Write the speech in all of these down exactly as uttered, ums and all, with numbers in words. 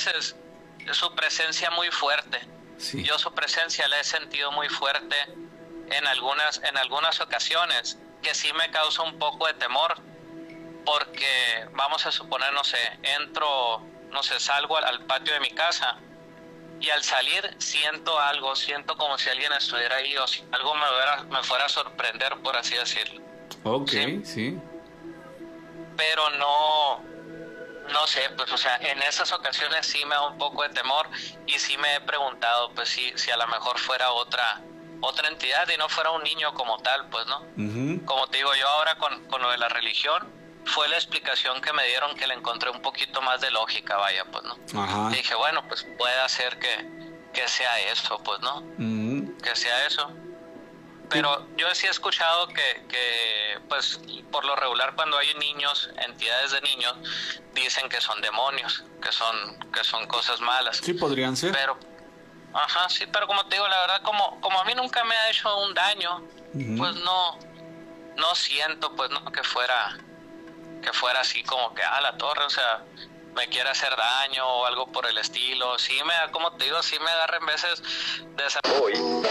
veces su presencia muy fuerte. Sí. Yo su presencia la he sentido muy fuerte en algunas, en algunas ocasiones, que sí me causa un poco de temor, porque vamos a suponer, no sé, entro, no sé, salgo al, al patio de mi casa y al salir siento algo, siento como si alguien estuviera ahí o si algo me, fuera, me fuera a sorprender, por así decirlo. Ok, sí. sí. Pero no, no sé, pues, o sea, en esas ocasiones sí me da un poco de temor y sí me he preguntado, pues, si, si a lo mejor fuera otra, otra entidad y no fuera un niño como tal, pues, ¿no? Uh-huh. Como te digo, yo ahora con, con lo de la religión, fue la explicación que me dieron que le encontré un poquito más de lógica, vaya, pues, ¿no? Ajá. Y dije, bueno, pues puede ser que, que sea eso, pues, ¿no? Uh-huh. Que sea eso. Pero yo sí he escuchado que, que, pues, por lo regular cuando hay niños, entidades de niños, dicen que son demonios, que son, que son cosas malas. Sí, podrían ser. Pero, ajá, sí, pero como te digo, la verdad, como, como a mí nunca me ha hecho un daño, uh-huh. pues no, no siento, pues, no, que fuera, que fuera así como que, ah, la torre, o sea, me quiere hacer daño o algo por el estilo. Sí me da, como te digo, sí me agarra en veces de esa... Hoy.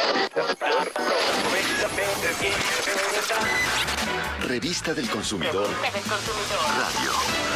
Revista del Consumidor. Radio.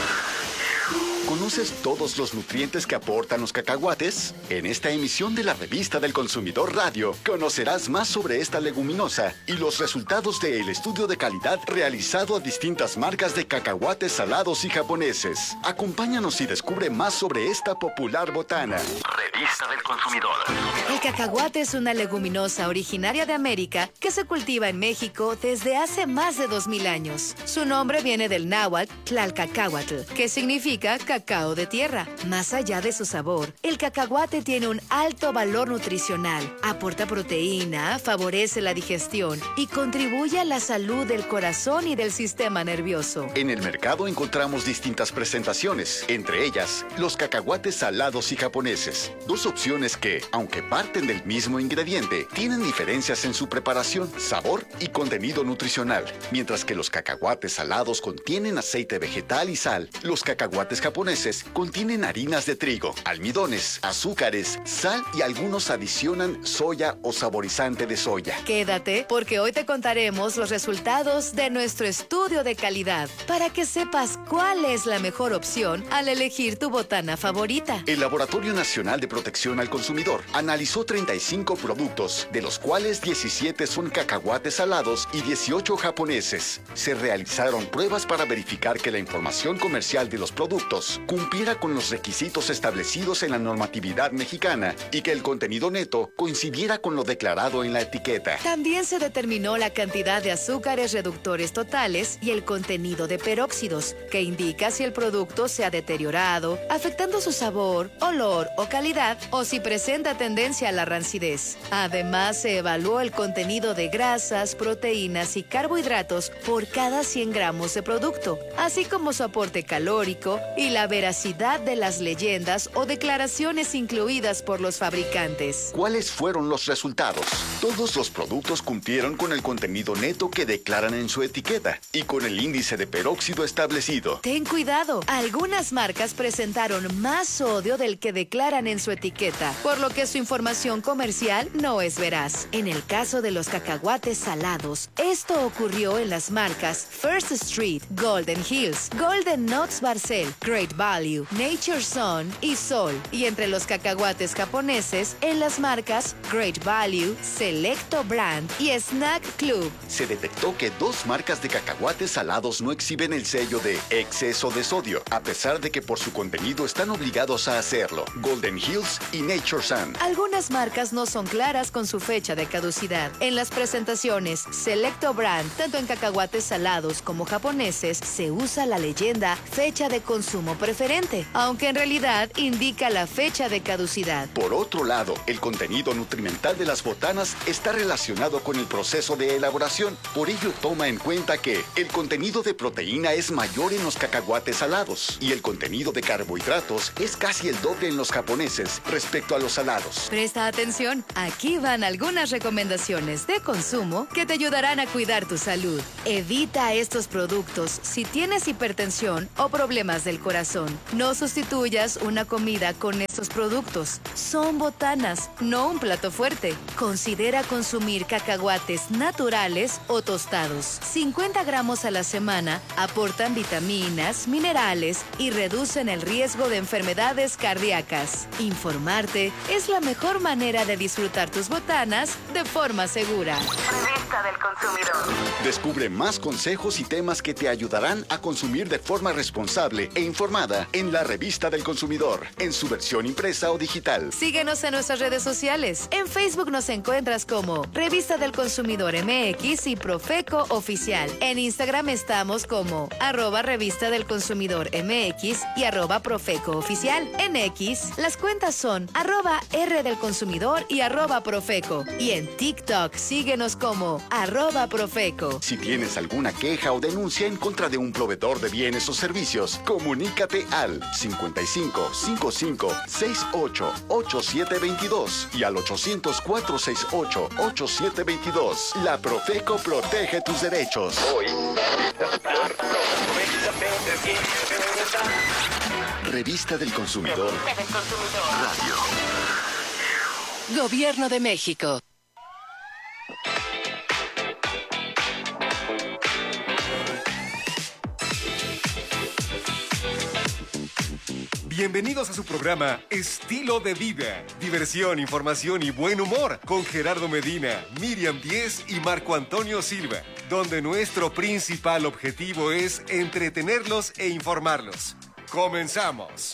¿Conoces todos los nutrientes que aportan los cacahuates? En esta emisión de la Revista del Consumidor Radio, conocerás más sobre esta leguminosa y los resultados del estudio de calidad realizado a distintas marcas de cacahuates salados y japoneses. Acompáñanos y descubre más sobre esta popular botana. Revista del Consumidor. El cacahuate es una leguminosa originaria de América que se cultiva en México desde hace más de dos mil años. Su nombre viene del náhuatl Tlalcacahuatl, que significa cacao de tierra. Más allá de su sabor, el cacahuate tiene un alto valor nutricional, aporta proteína, favorece la digestión y contribuye a la salud del corazón y del sistema nervioso. En el mercado encontramos distintas presentaciones, entre ellas los cacahuates salados y japoneses. Dos opciones que, aunque parten del mismo ingrediente, tienen diferencias en su preparación, sabor y contenido nutricional. Mientras que los cacahuates salados contienen aceite vegetal y sal, los cacahuates japoneses contienen harinas de trigo, almidones, azúcares, sal y algunos adicionan soya o saborizante de soya. Quédate, porque hoy te contaremos los resultados de nuestro estudio de calidad para que sepas cuál es la mejor opción al elegir tu botana favorita. El Laboratorio Nacional de Protección al Consumidor analizó treinta y cinco productos, de los cuales diecisiete son cacahuates salados y dieciocho japoneses. Se realizaron pruebas para verificar que la información comercial de los productos cumpliera con los requisitos establecidos en la normatividad mexicana y que el contenido neto coincidiera con lo declarado en la etiqueta. También se determinó la cantidad de azúcares reductores totales y el contenido de peróxidos, que indica si el producto se ha deteriorado, afectando su sabor, olor o calidad, o si presenta tendencia a la rancidez. Además, se evaluó el contenido de grasas, proteínas y carbohidratos por cada cien gramos de producto, así como su aporte calórico y la veracidad de las leyendas o declaraciones incluidas por los fabricantes. ¿Cuáles fueron los resultados? Todos los productos cumplieron con el contenido neto que declaran en su etiqueta y con el índice de peróxido establecido. Ten cuidado, algunas marcas presentaron más sodio del que declaran en su etiqueta, por lo que su información comercial no es veraz. En el caso de los cacahuates salados, esto ocurrió en las marcas First Street, Golden Hills, Golden Nuts Barcel, Great Value, Nature Sun y Sol, y entre los cacahuates japoneses en las marcas Great Value, Selecto Brand y Snack Club. Se detectó que dos marcas de cacahuates salados no exhiben el sello de exceso de sodio, a pesar de que por su contenido están obligados a hacerlo: Golden Hills y Nature Sun. Algunas marcas no son claras con su fecha de caducidad. En las presentaciones Selecto Brand, tanto en cacahuates salados como japoneses, se usa la leyenda fecha de consumo preferente, aunque en realidad indica la fecha de caducidad. Por otro lado, el contenido nutrimental de las botanas está relacionado con el proceso de elaboración. Por ello, toma en cuenta que el contenido de proteína es mayor en los cacahuates salados y el contenido de carbohidratos es casi el doble en los japoneses respecto a los salados. Presta atención, aquí van algunas recomendaciones de consumo que te ayudarán a cuidar tu salud. Evita estos productos si tienes hipertensión o problemas del corazón. corazón. No sustituyas una comida con estos productos. Son botanas, no un plato fuerte. Considera consumir cacahuates naturales o tostados. cincuenta gramos a la semana aportan vitaminas, minerales y reducen el riesgo de enfermedades cardíacas. Informarte es la mejor manera de disfrutar tus botanas de forma segura. Revista del Consumidor. Descubre más consejos y temas que te ayudarán a consumir de forma responsable e informada en la Revista del Consumidor, en su versión impresa o digital. Síguenos en nuestras redes sociales. En Facebook nos encuentras como Revista del Consumidor M X y Profeco Oficial. En Instagram estamos como arroba Revista del Consumidor M X y arroba Profeco Oficial. En X, las cuentas son arroba R del Consumidor y arroba Profeco. Y en TikTok, síguenos como arroba Profeco. Si tienes alguna queja o denuncia en contra de un proveedor de bienes o servicios, comunícate al cincuenta y cinco, cincuenta y cinco, sesenta y ocho, ochenta y siete veintidós y al ochocientos, cuatrocientos sesenta y ocho, ochenta y siete veintidós. La Profeco protege tus derechos. Hoy, Revista del Consumidor. Radio. Gobierno de México. Bienvenidos a su programa Estilo de Vida. Diversión, información y buen humor con Gerardo Medina, Miriam Díez y Marco Antonio Silva, donde nuestro principal objetivo es entretenerlos e informarlos. ¡Comenzamos!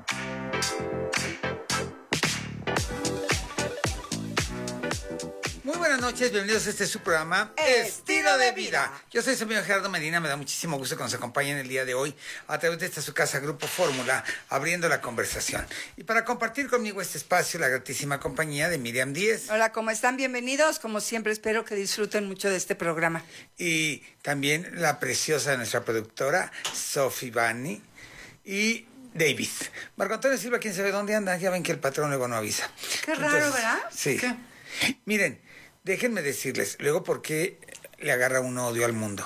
Muy buenas noches, bienvenidos a este su programa Estilo de Vida. Yo soy su amigo Gerardo Medina, me da muchísimo gusto que nos acompañen el día de hoy a través de esta su casa Grupo Fórmula, abriendo la conversación. Y para compartir conmigo este espacio, la gratísima compañía de Miriam Díez. Hola, ¿cómo están? Bienvenidos. Como siempre, espero que disfruten mucho de este programa. Y también la preciosa de nuestra productora, Sophie Bani y David. Marco Antonio Silva, quién sabe dónde anda, ya ven que el patrón luego no avisa. Qué raro, Entonces, ¿verdad? Sí. ¿Qué? Miren, déjenme decirles, luego por qué le agarra un odio al mundo.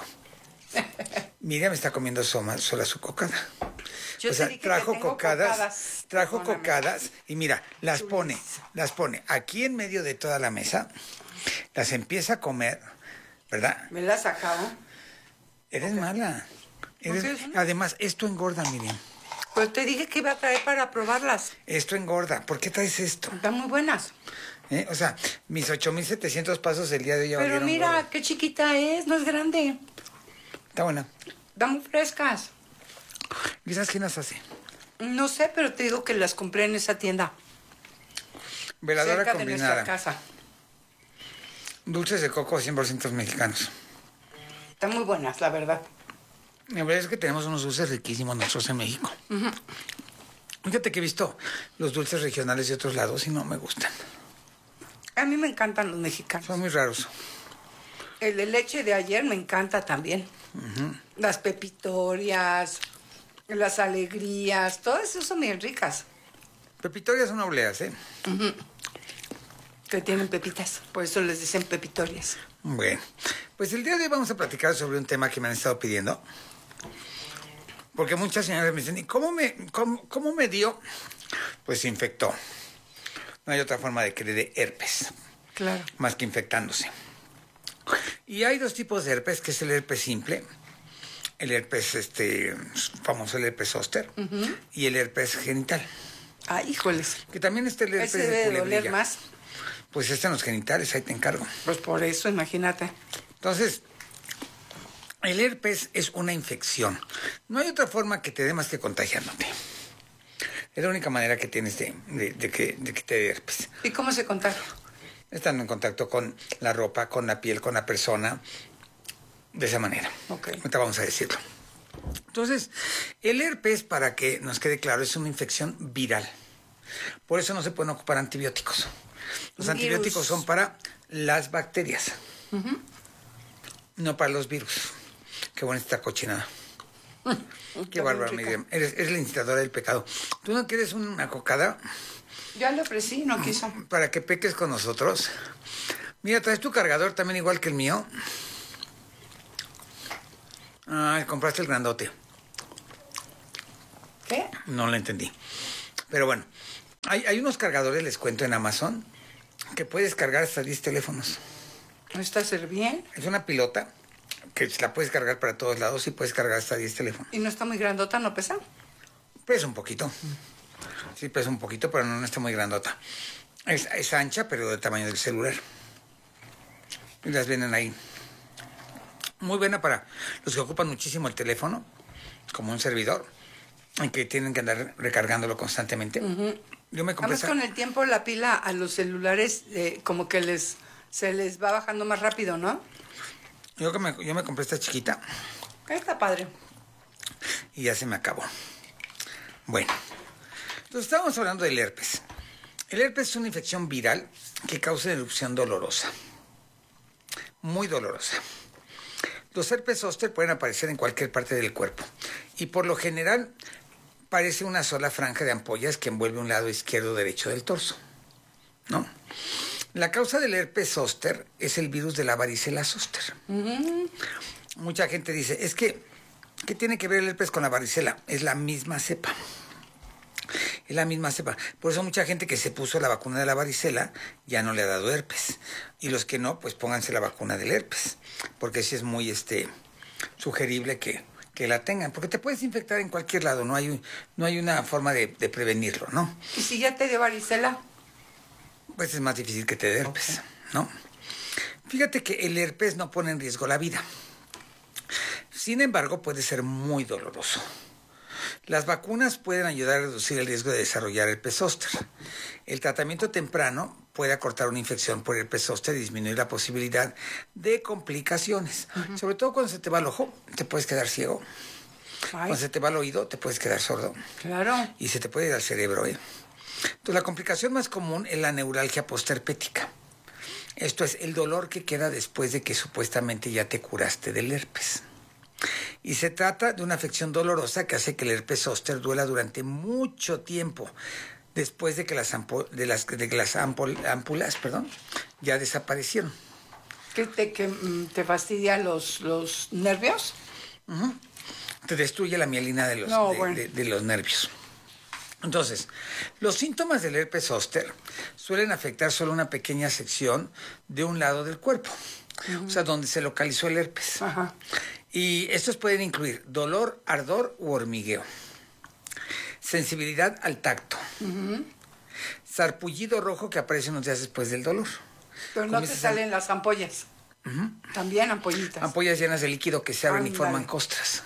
Miriam está comiendo sola, sola su cocada. Yo o sea, te dije trajo que tengo cocadas, cocadas, trajo perdóname. cocadas y mira, las pone, las pone aquí en medio de toda la mesa, las empieza a comer, ¿verdad? ¿Me las acabo? Eres Ok. mala. Eres- qué? Además, esto engorda, Miriam. Pues te dije que iba a traer para probarlas. Esto engorda. ¿Por qué traes esto? Están muy buenas. ¿Eh? O sea, mis ocho mil setecientos pasos el día de hoy ya Pero valieron mira, gorro. qué chiquita es, no es grande. Está buena. Están muy frescas. ¿Y sabes quién las hace? No sé, pero te digo que las compré en esa tienda. Veladora cerca de combinada. nuestra casa. Dulces de coco cien por ciento mexicanos. Están muy buenas, la verdad. La verdad es que tenemos unos dulces riquísimos nosotros en México. Fíjate que he visto los dulces regionales de otros lados y no me gustan. A mí me encantan los mexicanos. Son muy raros. El de leche de ayer me encanta también. Las pepitorias, las alegrías, todas esas son bien ricas. Pepitorias son obleas, ¿eh? Que tienen pepitas, por eso les dicen pepitorias. Bueno, pues el día de hoy vamos a platicar sobre un tema que me han estado pidiendo. Porque muchas señoras me dicen, ¿y cómo me, cómo, cómo me dio? Pues se infectó. No hay otra forma de que le dé herpes, Claro. más que infectándose. Y hay dos tipos de herpes, que es el herpes simple, el herpes este famoso, el herpes zóster, y el herpes genital. Ay, híjoles. Que también está el herpes Ese de debe doler culebrilla. más. Pues está en los genitales, ahí te encargo. Pues por eso, imagínate. Entonces, el herpes es una infección. No hay otra forma que te dé más que contagiándote. Es la única manera que tienes de, de, de que, de que te dé herpes. ¿Y cómo se contagia? Estando en contacto con la ropa, con la piel, con la persona, de esa manera. Ok. Ahorita vamos a decirlo. Entonces, el herpes, para que nos quede claro, es una infección viral. Por eso no se pueden ocupar antibióticos. Los Virus. antibióticos son para las bacterias, no para los virus. Qué buena esta cochinada. Qué Está bárbaro, bien rica. Miriam. Eres, eres la incitadora del pecado. ¿Tú no quieres una cocada Ya le ofrecí, no quiso. para que peques con nosotros? Mira, traes tu cargador también igual que el mío. Ah, compraste el grandote. ¿Qué? No lo entendí. Pero bueno, hay, hay unos cargadores, les cuento, en Amazon, que puedes cargar hasta diez teléfonos. ¿Está a ser bien? Es una pilota que la puedes cargar para todos lados y puedes cargar hasta diez teléfonos. ¿Y no está muy grandota, no pesa? Pesa un poquito. Sí, pesa un poquito, pero no, no está muy grandota. Es, es ancha, pero del tamaño del celular. Y las vienen ahí. Muy buena para los que ocupan muchísimo el teléfono, como un servidor, y que tienen que andar recargándolo constantemente. Uh-huh. Yo me compré Además, esa... con el tiempo la pila a los celulares eh, como que les se les va bajando más rápido, ¿no? Yo, que me, yo me compré esta chiquita. Está padre. Y ya se me acabó. Bueno, entonces estábamos hablando del herpes. El herpes es una infección viral que causa una erupción dolorosa. Muy dolorosa. Los herpes zóster pueden aparecer en cualquier parte del cuerpo y por lo general parece una sola franja de ampollas que envuelve un lado izquierdo o derecho del torso, ¿no? La causa del herpes zóster es el virus de la varicela zóster. Uh-huh. Mucha gente dice, es que, ¿qué tiene que ver el herpes con la varicela? Es la misma cepa. Es la misma cepa. Por eso mucha gente que se puso la vacuna de la varicela ya no le ha dado herpes. Y los que no, pues pónganse la vacuna del herpes. Porque sí es muy este, sugerible que, que la tengan. Porque te puedes infectar en cualquier lado. No hay, no hay una forma de, de prevenirlo, ¿no? ¿Y si ya te dio varicela? Pues es más difícil que te dé herpes, okay, ¿no? Fíjate que el herpes no pone en riesgo la vida. Sin embargo, puede ser muy doloroso. Las vacunas pueden ayudar a reducir el riesgo de desarrollar herpes zóster. El tratamiento temprano puede acortar una infección por herpes zóster y disminuir la posibilidad de complicaciones. Uh-huh. Sobre todo cuando se te va el ojo, te puedes quedar ciego. Ay. Cuando se te va el oído, te puedes quedar sordo. Claro. Y se te puede ir al cerebro, ¿eh? Entonces, la complicación más común es la neuralgia postherpética. Esto es el dolor que queda después de que supuestamente ya te curaste del herpes. Y se trata de una afección dolorosa que hace que el herpes zóster duela durante mucho tiempo después de que las, ampo- de las, de que las ampol- ámpulas perdón, ya desaparecieron. ¿Que te, que, te fastidia los, los nervios? Uh-huh. Te destruye la mielina de los, no, de, bueno. de, de los nervios. Entonces, los síntomas del herpes zóster suelen afectar solo una pequeña sección de un lado del cuerpo, uh-huh, o sea, donde se localizó el herpes. Ajá. Y estos pueden incluir dolor, ardor u hormigueo, sensibilidad al tacto, uh-huh, sarpullido rojo que aparece unos días después del dolor. Pero no te salen las ampollas. Uh-huh. También ampollitas. Ampollas llenas de líquido que se abren, Ay, y forman dale. costras.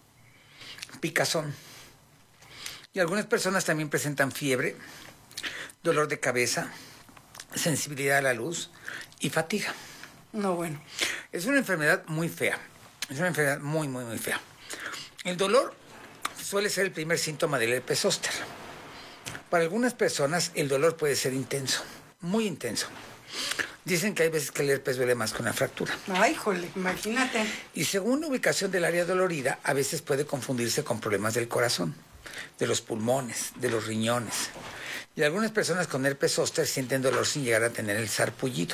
Picazón. Y algunas personas también presentan fiebre, dolor de cabeza, sensibilidad a la luz y fatiga. No, bueno. Es una enfermedad muy fea. Es una enfermedad muy, muy, muy fea. El dolor suele ser el primer síntoma del herpes zóster. Para algunas personas el dolor puede ser intenso, muy intenso. Dicen que hay veces que el herpes duele más que una fractura. Ay, jole, imagínate. Y según la ubicación del área dolorida, a veces puede confundirse con problemas del corazón, de los pulmones, de los riñones. Y algunas personas con herpes zóster sienten dolor sin llegar a tener el sarpullido.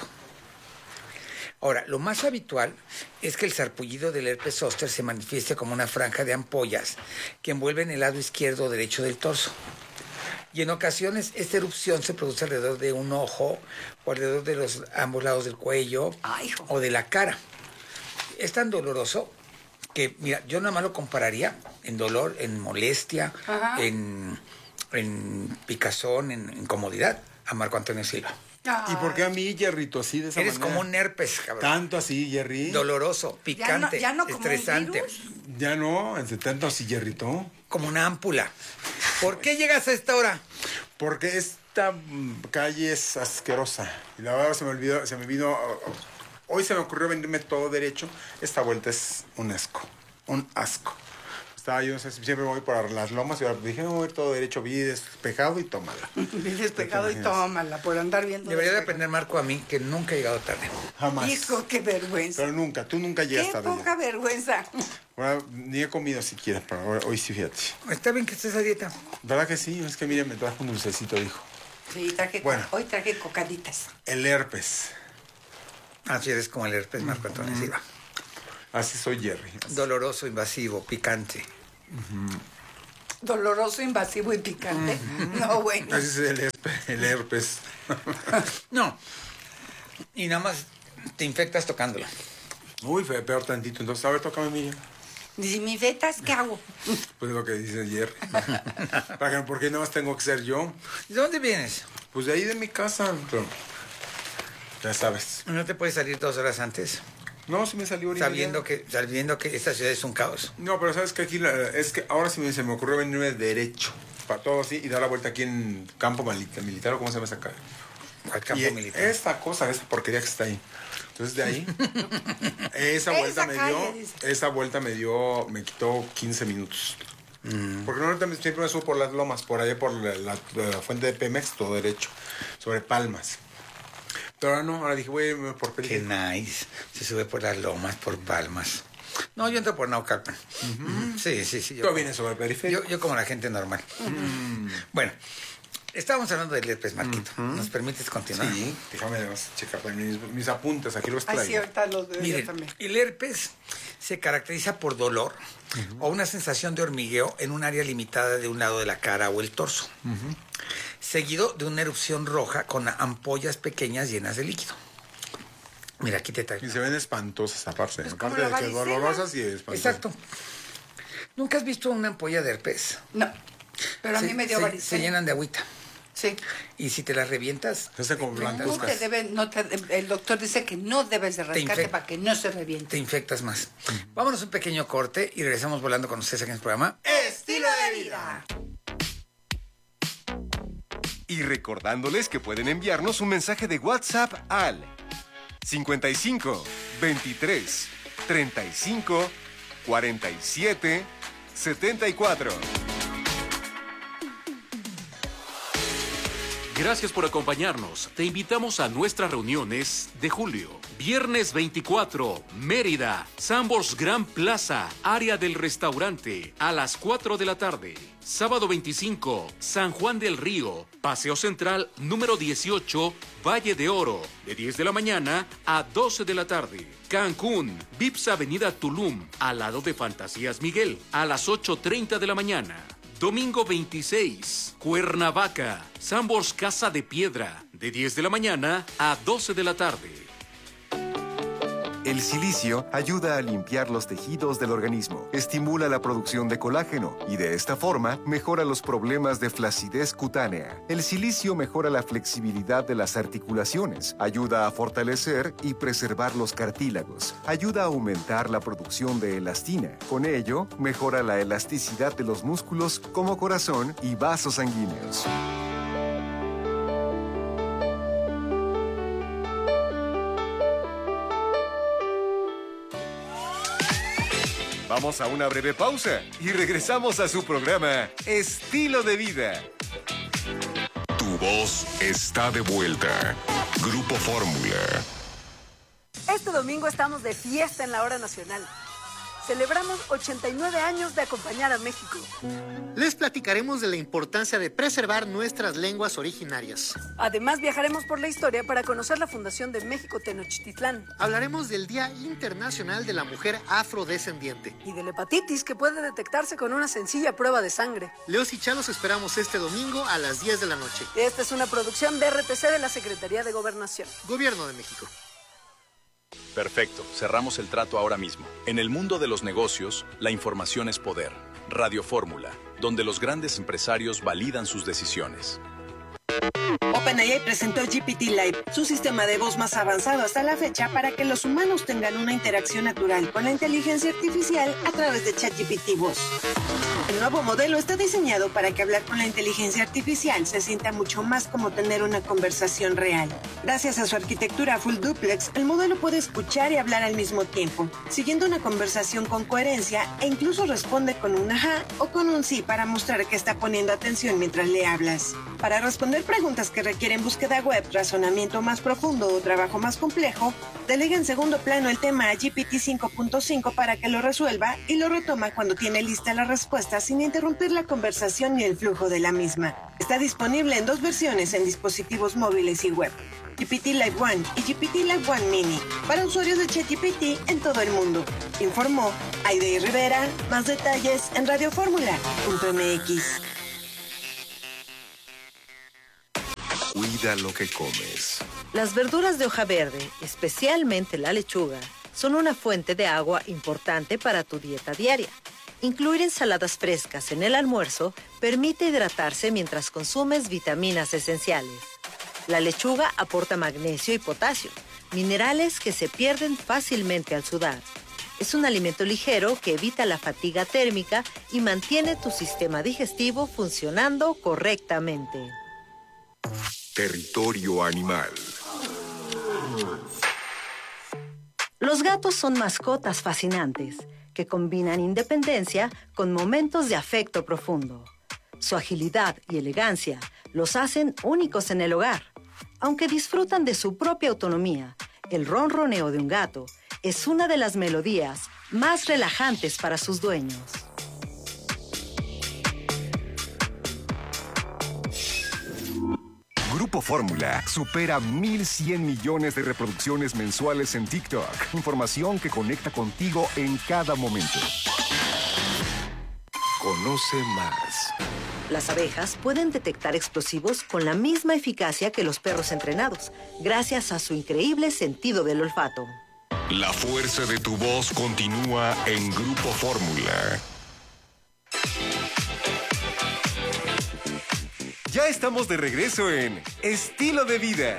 Ahora, lo más habitual es que el sarpullido del herpes zóster se manifieste como una franja de ampollas que envuelven el lado izquierdo o derecho del torso. Y en ocasiones esta erupción se produce alrededor de un ojo o alrededor de los ambos lados del cuello Ay, o de la cara. Es tan doloroso que, mira, yo nada más lo compararía en dolor, en molestia, en, en picazón, en incomodidad a Marco Antonio Silva. Ay. ¿Y por qué a mí, Jerrito, así de esa Eres manera? como un herpes, cabrón. Tanto así, Jerry. Doloroso, picante, ya no, ya no estresante. Como un virus. Ya no, en tanto así, Jerrito. Como una ámpula. ¿Por qué llegas a esta hora? Porque esta mm, calle es asquerosa. Y la verdad se me olvidó, se me vino... Hoy se me ocurrió venirme todo derecho. Esta vuelta es un asco. Un asco. Estaba yo, siempre me voy por las lomas y ahora dije, no, voy todo derecho, vi despejado y tómala. Vi despejado y tómala, por andar viendo. Debería de aprender Marco a mí que nunca he llegado tarde. Jamás. Hijo, qué vergüenza. Pero nunca, tú nunca llegas qué tarde. Qué poca vergüenza. Bueno, ni he comido siquiera, pero hoy sí, fíjate. Está bien que estés a dieta. ¿Verdad que sí? Es que miren, me trajo un dulcecito, dijo. Sí, traje, bueno, hoy traje cocaditas. El herpes. Así eres como el herpes, Marco Antonio Silva. Así soy, Jerry. Así. Doloroso, invasivo, picante. Uh-huh. Doloroso, invasivo y picante. Mm-hmm. No, bueno. Así es el, herpes, el herpes. No. Y nada más te infectas tocándolo. Uy, fue peor tantito. Entonces, a ver, tócame, Miriam. Y si me infectas, ¿qué hago? Pues lo que dice ayer. ¿Por qué nada más tengo que ser yo? ¿De dónde vienes? Pues de ahí de mi casa. Pero, ya sabes. ¿No te puedes salir dos horas antes? No, sí me salió ahorita. Sabiendo que, sabiendo que esta ciudad es un caos. No, pero sabes que aquí, la, es que ahora sí me, se me ocurrió venirme derecho. Para todo así y dar la vuelta aquí en campo militar, militar o cómo se llama esa acá. Al campo y militar. Esta cosa, esta porquería que está ahí. Entonces de ahí, esa vuelta esa me calle, dio, dice. esa vuelta me dio, me quitó quince minutos. Mm. Porque normalmente siempre me subo por las lomas, por allá por la, la, la fuente de Pemex, todo derecho, sobre Palmas. Pero ahora no, ahora dije, voy a irme por Qué nice. Se sube por las lomas, por Palmas. No, yo entro por Naucalpan. Uh-huh. Sí, sí, sí. Tú vienes sobre el periférico. Yo, yo como la gente normal. Uh-huh. Bueno, estábamos hablando del herpes, Marquito. Uh-huh. ¿Nos permites continuar? Sí, déjame checar mis, mis apuntes, aquí los traigo. Ay, sí, ahorita los veo. Miren, también. el herpes se caracteriza por dolor uh-huh. o una sensación de hormigueo en un área limitada de un lado de la cara o el torso. Uh-huh. Seguido de una erupción roja con ampollas pequeñas llenas de líquido. Mira, aquí te traigo. Y se ven espantosas aparte. Pues aparte de que dolorosas y espantosas. Exacto. ¿Nunca has visto una ampolla de herpes? No, pero a se, mí me dio se, varicela. se llenan de agüita. Sí. Y si te las revientas... Se hace como blancas. No te debe, no te, el doctor dice que no debes de rascarte para que no se reviente. Te infectas más. Uh-huh. Vámonos a un pequeño corte y regresamos volando con ustedes aquí en el programa Estilo de Vida. Y recordándoles que pueden enviarnos un mensaje de WhatsApp al cincuenta y cinco, veintitrés, treinta y cinco, cuarenta y siete, setenta y cuatro. Gracias por acompañarnos. Te invitamos a nuestras reuniones de julio. Viernes veinticuatro, Mérida, Sambors Gran Plaza, área del restaurante, a las cuatro de la tarde. Sábado veinticinco, San Juan del Río, Paseo Central número dieciocho, Valle de Oro, de diez de la mañana a doce de la tarde. Cancún, Vips Avenida Tulum, al lado de Fantasías Miguel, a las ocho treinta de la mañana. Domingo veintiséis, Cuernavaca, Sambors Casa de Piedra, de diez de la mañana a doce de la tarde. El silicio ayuda a limpiar los tejidos del organismo, estimula la producción de colágeno y de esta forma mejora los problemas de flacidez cutánea. El silicio mejora la flexibilidad de las articulaciones, ayuda a fortalecer y preservar los cartílagos, ayuda a aumentar la producción de elastina. Con ello, mejora la elasticidad de los músculos como corazón y vasos sanguíneos. Vamos a una breve pausa y regresamos a su programa Estilo de Vida. Tu voz está de vuelta. Grupo Fórmula. Este domingo estamos de fiesta en la Hora Nacional. Celebramos ochenta y nueve años de acompañar a México. Les platicaremos de la importancia de preservar nuestras lenguas originarias. Además, viajaremos por la historia para conocer la fundación de México Tenochtitlán. Hablaremos del Día Internacional de la Mujer Afrodescendiente. Y de la hepatitis, que puede detectarse con una sencilla prueba de sangre. Leos y Chalos esperamos este domingo a las diez de la noche. Esta es una producción de R T C de la Secretaría de Gobernación. Gobierno de México. Perfecto, cerramos el trato ahora mismo. En el mundo de los negocios, la información es poder. Radio Fórmula, donde los grandes empresarios validan sus decisiones. OpenAI presentó G P T Live, su sistema de voz más avanzado hasta la fecha para que los humanos tengan una interacción natural con la inteligencia artificial a través de ChatGPT Voz. El nuevo modelo está diseñado para que hablar con la inteligencia artificial se sienta mucho más como tener una conversación real. Gracias a su arquitectura full duplex, el modelo puede escuchar y hablar al mismo tiempo, siguiendo una conversación con coherencia e incluso responde con un ajá o con un sí para mostrar que está poniendo atención mientras le hablas. Para responder preguntas que requieren búsqueda web, razonamiento más profundo o trabajo más complejo, delega en segundo plano el tema a G P T cinco punto cinco para que lo resuelva y lo retoma cuando tiene lista la respuesta sin interrumpir la conversación ni el flujo de la misma. Está disponible en dos versiones en dispositivos móviles y web. G P T Live One y G P T Live One Mini para usuarios de ChatGPT en todo el mundo. Informó Aide Rivera. Más detalles en radio fórmula punto m x. Cuida lo que comes. Las verduras de hoja verde, especialmente la lechuga, son una fuente de agua importante para tu dieta diaria. Incluir ensaladas frescas en el almuerzo permite hidratarse mientras consumes vitaminas esenciales. La lechuga aporta magnesio y potasio, minerales que se pierden fácilmente al sudar. Es un alimento ligero que evita la fatiga térmica y mantiene tu sistema digestivo funcionando correctamente. Territorio animal. Los gatos son mascotas fascinantes que combinan independencia con momentos de afecto profundo. Su agilidad y elegancia los hacen únicos en el hogar. Aunque disfrutan de su propia autonomía, el ronroneo de un gato es una de las melodías más relajantes para sus dueños. Grupo Fórmula supera mil cien millones de reproducciones mensuales en TikTok. Información que conecta contigo en cada momento. Conoce más. Las abejas pueden detectar explosivos con la misma eficacia que los perros entrenados, gracias a su increíble sentido del olfato. La fuerza de tu voz continúa en Grupo Fórmula. Ya estamos de regreso en Estilo de Vida.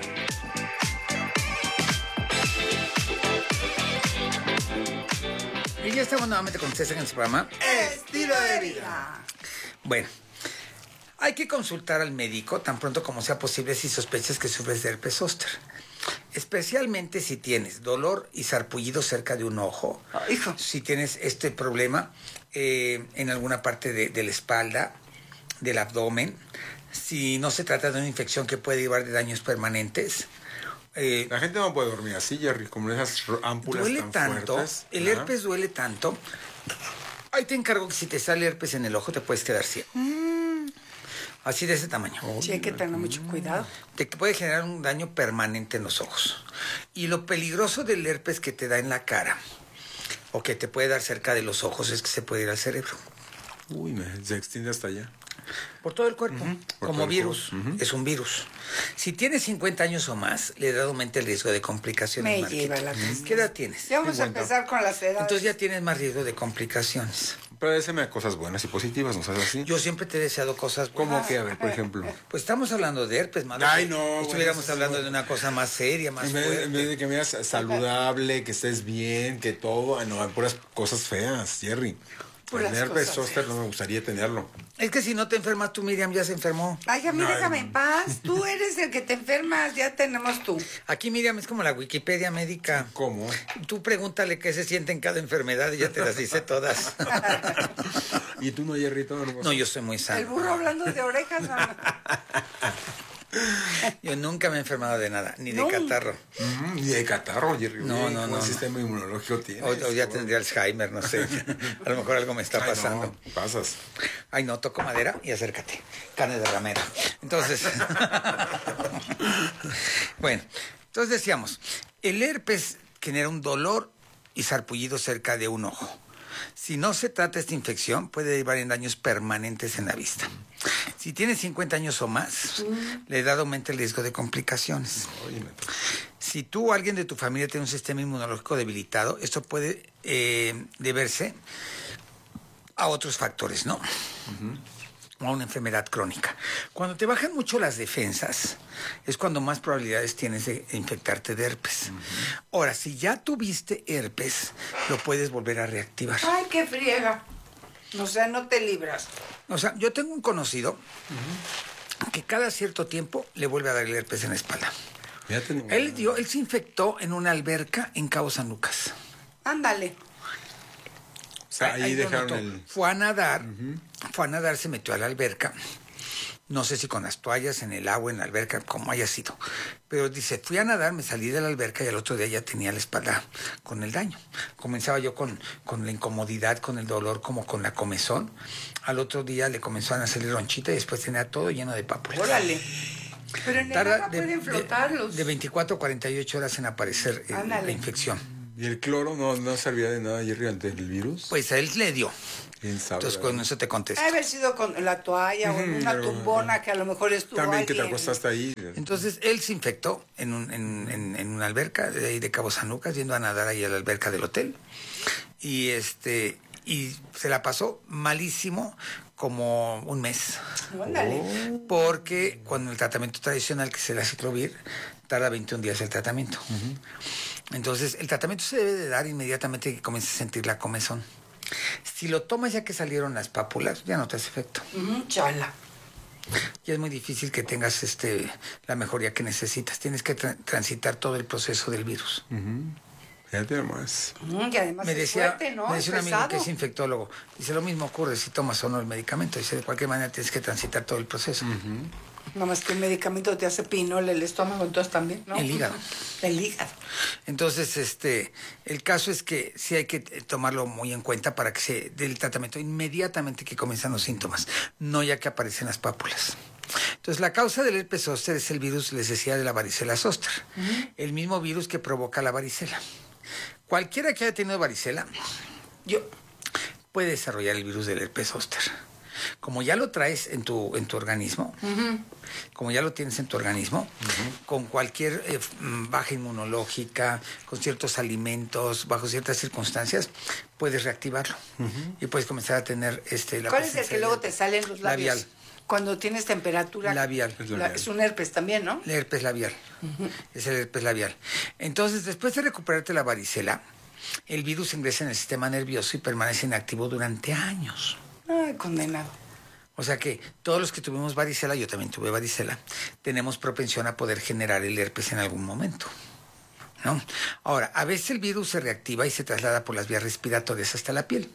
Y ya estamos nuevamente con ustedes en este programa Estilo de Vida. Bueno, hay que consultar al médico tan pronto como sea posible si sospechas que sufres de herpes zóster. Especialmente si tienes dolor y sarpullido cerca de un ojo. Oh, hijo. Si tienes este problema eh, en alguna parte de, de la espalda, del abdomen. Si no se trata de una infección que puede llevar de daños permanentes. Eh, la gente no puede dormir así, Jerry, como esas ámpulas duele tan tanto, fuertes. el Ajá. herpes duele tanto. Ahí te encargo que si te sale herpes en el ojo te puedes quedar ciego. Mm. Así de ese tamaño. Sí, hay que tener mucho cuidado. Te puede generar un daño permanente en los ojos. Y lo peligroso del herpes que te da en la cara o que te puede dar cerca de los ojos es que se puede ir al cerebro. Uy, me, se extiende hasta allá. Por todo el cuerpo, Uh-huh. Por como todo el virus, cuerpo. Uh-huh. es un virus. Si tienes cincuenta años o más, le da aumenta el riesgo de complicaciones. Me lleva la Marquita. ¿Qué edad tienes? Ya vamos cincuenta. a empezar con las edades. Entonces ya tienes más riesgo de complicaciones. Pero déjeme a cosas buenas y positivas, ¿no sabes así? Yo siempre te he deseado cosas buenas. ¿Cómo que? A ver, por ejemplo. Pues estamos hablando de herpes, madre. Ay, no. Estuviéramos bueno, hablando bueno. de una cosa más seria, más En vez, fuerte. en vez de que me digas saludable, que estés bien, que todo. Ay, no, hay puras cosas feas, Jerry. Puras El herpes cosas zóster feas. no me gustaría tenerlo. Es que si no te enfermas tú, Miriam, ya se enfermó. Ay, a mí No, déjame no. en paz. Tú eres el que te enfermas, ya tenemos tú. Aquí Miriam es como la Wikipedia médica. ¿Cómo? Tú pregúntale qué se siente en cada enfermedad y ya te las dice todas. ¿Y tú no, Jerry? Todo no, No, yo soy muy El sano. burro hablando de orejas, mamá. Yo nunca me he enfermado de nada, ni de No. catarro. Mm, ni de catarro, Jerry. No, Oye, no, ¿cómo no, el sistema inmunológico tiene? O, o ya tendría Alzheimer, no sé. A lo mejor algo me está Ay, pasando. no, pasas. Ay, no, toco madera y acércate. Carne de ramera. Entonces, bueno, entonces decíamos, el herpes genera un dolor y sarpullido cerca de un ojo. Si no se trata esta infección, puede derivar en daños permanentes en la vista. Si tienes cincuenta años o más, la edad aumenta el riesgo de complicaciones. Óyeme. Si tú o alguien de tu familia tiene un sistema inmunológico debilitado, esto puede eh, deberse a otros factores, ¿no? O a una enfermedad crónica. Cuando te bajan mucho las defensas, es cuando más probabilidades tienes de infectarte de herpes. Ahora, si ya tuviste herpes, lo puedes volver a reactivar. Ay, qué friega. O sea, no te libras. O sea, yo tengo un conocido que cada cierto tiempo le vuelve a dar el herpes en la espalda. Ya tenemos- Él, dio, él se infectó en una alberca en Cabo San Lucas. Ándale. O sea, ahí, Ahí lo dejaron notó. el... Fue a nadar, fue a nadar, se metió a la alberca. No sé si con las toallas, en el agua, en la alberca, como haya sido. Pero dice, fui a nadar, me salí de la alberca y al otro día ya tenía la espalda con el daño. Comenzaba yo con, con la incomodidad, con el dolor, como con la comezón. Al otro día le comenzaron a salir ronchita y después tenía todo lleno de pápulas. Órale. Pero en el Tarda agua de, pueden de- flotarlos. de veinticuatro a cuarenta y ocho horas en aparecer eh, la Ándale. infección. ¿Y el cloro no, no servía de nada, Jerry, ante el virus? Pues a él le dio. ¿Quién sabe? Entonces con eso te contesto. Ha haber sido con la toalla o en Ujú, una pero- tumbona que a lo mejor estuvo También que te alguien. acostaste ahí. Entonces él se infectó en, un- en, en- en una alberca de ahí de Cabo San Lucas, yendo a nadar ahí a la alberca del hotel. Y este y se la pasó malísimo como un mes. Ándale. Porque cuando el tratamiento tradicional, que es el aciclovir, tarda veintiún días el tratamiento. Entonces, el tratamiento se debe de dar inmediatamente que comiences a sentir la comezón. Si lo tomas ya que salieron las pápulas, ya no te hace efecto. Ujú, chala. Y es muy difícil que tengas este la mejoría que necesitas. Tienes que tra- transitar todo el proceso del virus. Fíjate nomás. Mm, y además Me es decía, fuerte, ¿no? me Es decía un amigo que pesado. es infectólogo. Dice, lo mismo ocurre si tomas o no el medicamento. Dice, de cualquier manera tienes que transitar todo el proceso. Nada más que el medicamento te hace pinol el estómago, entonces también, ¿no? El hígado. El hígado. Entonces, este, el caso es que sí hay que eh, tomarlo muy en cuenta para que se dé el tratamiento inmediatamente que comienzan los síntomas, no ya que aparecen las pápulas. Entonces, la causa del herpes zóster es el virus, les decía, de la varicela zóster, el mismo virus que provoca la varicela. Cualquiera que haya tenido varicela, yo, puede desarrollar el virus del herpes zóster. Como ya lo traes en tu, en tu organismo, como ya lo tienes en tu organismo, con cualquier eh, mm, baja inmunológica, con ciertos alimentos, bajo ciertas circunstancias, puedes reactivarlo y puedes comenzar a tener este la ¿Cuál es el presencia que luego de- te sale en los labios? Labial. Cuando tienes temperatura. Labial. Es La- labial. es un herpes también, ¿no? El herpes labial. Es el herpes labial. Entonces, después de recuperarte la varicela, el virus ingresa en el sistema nervioso y permanece inactivo durante años. Ay, condenado. O sea que todos los que tuvimos varicela, yo también tuve varicela, tenemos propensión a poder generar el herpes en algún momento, ¿no? Ahora, a veces el virus se reactiva y se traslada por las vías respiratorias hasta la piel,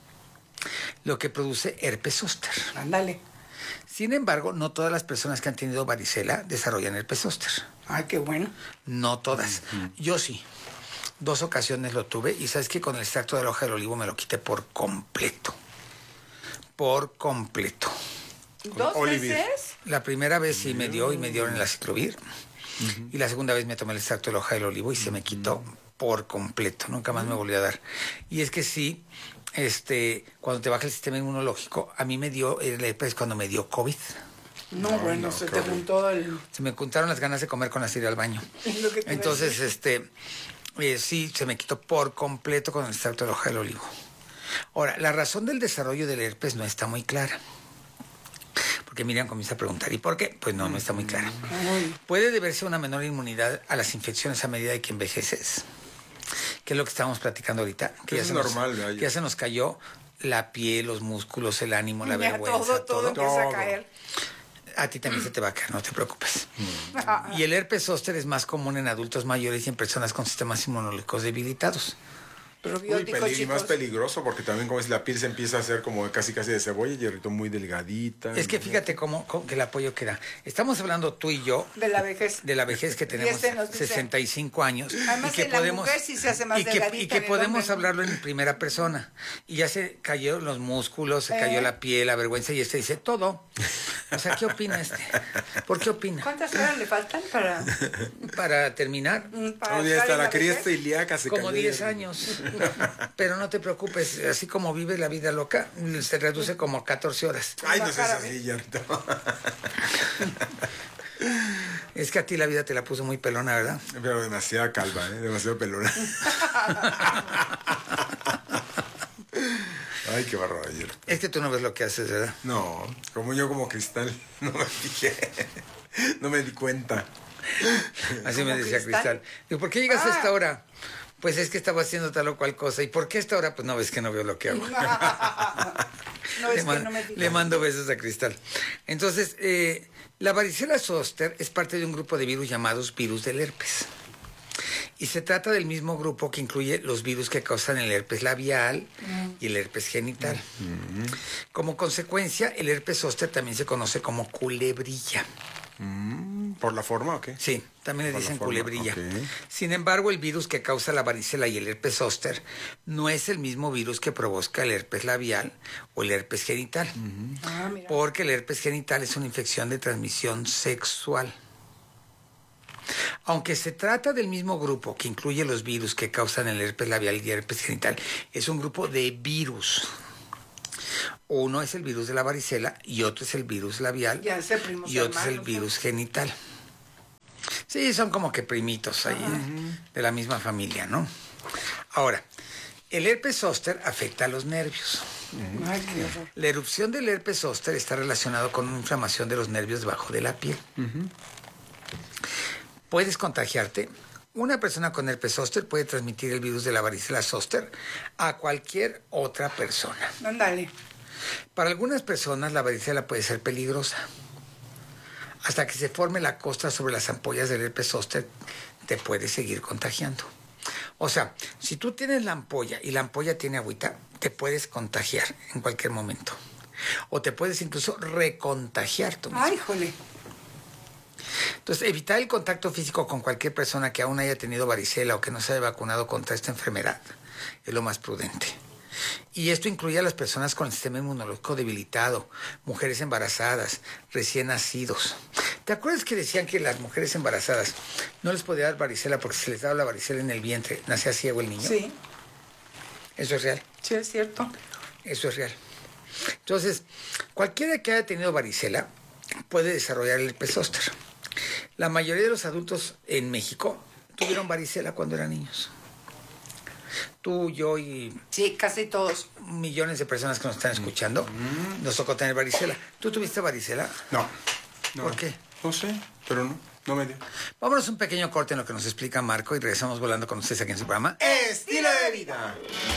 lo que produce herpes zóster. Ándale. Sin embargo, no todas las personas que han tenido varicela desarrollan herpes zóster. Ay, qué bueno. No todas. Yo sí. Dos ocasiones lo tuve y sabes que con el extracto de la hoja del olivo me lo quité por completo. Por completo. ¿Dos Olivir. veces? La primera vez sí me dio y me dieron el aciclovir. Y la segunda vez me tomé el extracto de la hoja del olivo y se me quitó por completo. Nunca más me volvió a dar. Y es que sí, este, cuando te baja el sistema inmunológico, a mí me dio el herpes cuando me dio COVID. No, No, bueno, no, se qué te horrible. juntó el... Se me juntaron las ganas de comer con las ir al baño. Es lo que te iba a Entonces, decir. este, eh, sí, se me quitó por completo con el extracto de la hoja del olivo. Ahora, la razón del desarrollo del herpes no está muy clara. Porque Miriam comienza a preguntar, ¿y por qué? Pues no, no está muy clara. Puede deberse a una menor inmunidad a las infecciones a medida de que envejeces, que es lo que estábamos platicando ahorita. Que Eso ya es se nos- normal, ¿verdad? que ya se nos cayó la piel, los músculos, el ánimo, la Ya, vergüenza, todo, todo empieza a caer. A ti también se te va a caer, no te preocupes. Y el herpes zóster es más común en adultos mayores y en personas con sistemas inmunológicos debilitados. Uy, Probióticos, peli- y más chicos. peligroso porque también como es la piel se empieza a hacer como casi casi de cebolla, Jerry, muy delgadita. Es que fíjate cómo, cómo que el apoyo que da. Estamos hablando tú y yo De la vejez. de la vejez que tenemos este nos dice- sesenta y cinco años Además, y que en la podemos mujer sí se hace más y que, delgadita y que en el podemos hombre, ¿no? hablarlo en primera persona y ya se cayó los músculos, se cayó ¿Eh? la piel, la vergüenza y este dice todo. O sea, ¿qué opina este? ¿Por qué opina? ¿Cuántas horas le faltan para...? Para terminar, mm, para Un día estar hasta en la vejez? cresta ilíaca se como cayó, diez Jerry. años. Pero no te preocupes, así como vive la vida loca, se reduce como a catorce horas. Ay, no seas Bájame. así, Jerry. Es que a ti la vida te la puso muy pelona, ¿verdad? Pero demasiada calva, ¿eh? Demasiado pelona. Ay, qué barro ayer. Es que tú no ves lo que haces, ¿verdad? No, como yo como cristal, no me dije, no me di cuenta. Así me ¿Como decía cristal? Cristal. Digo, ¿por qué llegas a Ah. esta hora? Pues es que estaba haciendo tal o cual cosa. ¿Y por qué a esta hora? Pues no ves que no veo lo que hago. No, le, es que man- no me digas. le mando besos a Cristal. Entonces, eh, la varicela zóster es parte de un grupo de virus llamados virus del herpes. Y se trata del mismo grupo que incluye los virus que causan el herpes labial y el herpes genital. Como consecuencia, el herpes zóster también se conoce como culebrilla. Mm, ¿Por la forma o qué? Sí, también le Por la dicen forma, culebrilla. ok. Sin embargo, el virus que causa la varicela y el herpes zóster no es el mismo virus que provoca el herpes labial o el herpes genital. Ah, mira. Porque el herpes genital es una infección de transmisión sexual. Aunque se trata del mismo grupo que incluye los virus que causan el herpes labial y el herpes genital, es un grupo de virus. Uno es el virus de la varicela y otro es el virus labial ya sé, primos y otro hermanos, es el virus genital. Sí, son como que primitos ahí, uh-huh. de la misma familia, ¿no? Ahora, el herpes zóster afecta a los nervios. Uh-huh. Ay, la erupción del herpes zóster está relacionado con una inflamación de los nervios debajo de la piel. Uh-huh. Puedes contagiarte. Una persona con herpes zóster puede transmitir el virus de la varicela zóster a cualquier otra persona. Ándale. Para algunas personas la varicela puede ser peligrosa. Hasta que se forme la costra sobre las ampollas del herpes zóster, te puedes seguir contagiando. O sea, si tú tienes la ampolla y la ampolla tiene agüita, te puedes contagiar en cualquier momento. O te puedes incluso recontagiar tú mismo. ¡Ay, jole! Entonces, evitar el contacto físico con cualquier persona que aún haya tenido varicela o que no se haya vacunado contra esta enfermedad es lo más prudente. Y esto incluye a las personas con el sistema inmunológico debilitado, mujeres embarazadas, recién nacidos. ¿Te acuerdas que decían que las mujeres embarazadas no les podía dar varicela porque si les daba la varicela en el vientre, nacía ciego el niño? Sí. ¿Eso es real? Sí, es cierto. Eso es real. Entonces, cualquiera que haya tenido varicela puede desarrollar el herpes zóster. La mayoría de los adultos en México tuvieron varicela cuando eran niños. Tú, yo y... Sí, casi todos. Millones de personas que nos están escuchando, mm. nos tocó tener varicela. ¿Tú tuviste varicela? No. no. ¿Por qué? No sé, pero no, no me dio. Vámonos un pequeño corte en lo que nos explica Marco y regresamos volando con ustedes aquí en su programa Estilo de Vida.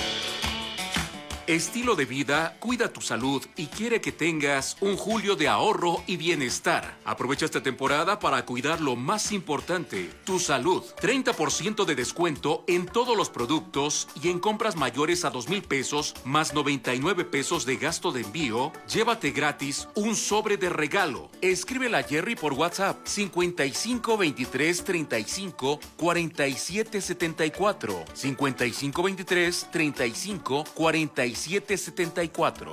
Estilo de Vida cuida tu salud y quiere que tengas un julio de ahorro y bienestar. Aprovecha esta temporada para cuidar lo más importante, tu salud. treinta por ciento de descuento en todos los productos y en compras mayores a dos mil pesos más noventa y nueve pesos de gasto de envío. Llévate gratis un sobre de regalo. Escríbela a Jerry por WhatsApp cincuenta y cinco veintitrés treinta y cinco cuarenta y siete setenta y cuatro. cincuenta y cinco veintitrés treinta y cinco cuarenta y siete setenta y cuatro.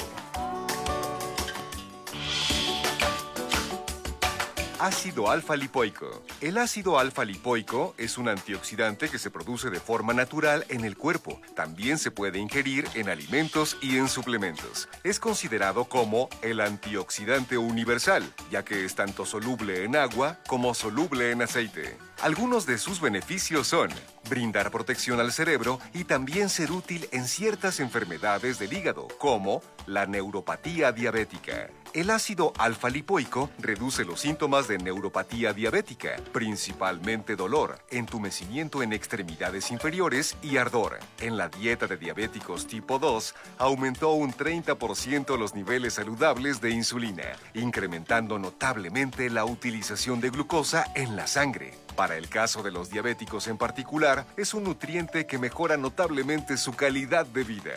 Ácido alfa-lipoico. El ácido alfa-lipoico es un antioxidante que se produce de forma natural en el cuerpo. También se puede ingerir en alimentos y en suplementos. Es considerado como el antioxidante universal, ya que es tanto soluble en agua como soluble en aceite. Algunos de sus beneficios son brindar protección al cerebro y también ser útil en ciertas enfermedades del hígado, como la neuropatía diabética. El ácido alfa-lipoico reduce los síntomas de neuropatía diabética, principalmente dolor, entumecimiento en extremidades inferiores y ardor. En la dieta de diabéticos tipo dos, aumentó un treinta por ciento los niveles saludables de insulina, incrementando notablemente la utilización de glucosa en la sangre. Para el caso de los diabéticos en particular, es un nutriente que mejora notablemente su calidad de vida.